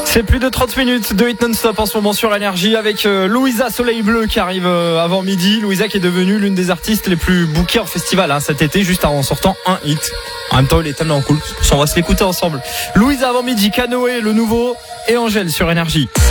C'est plus de 30 minutes de hit non-stop en ce moment sur Énergie avec Louisa Soleil Bleu qui arrive avant midi. Louisa qui est devenue l'une des artistes les plus bookées en festival cet été, juste en sortant un hit. En même temps, il est tellement cool, on va se l'écouter ensemble. Louisa avant midi, Canoë, le nouveau, et Angèle sur Énergie.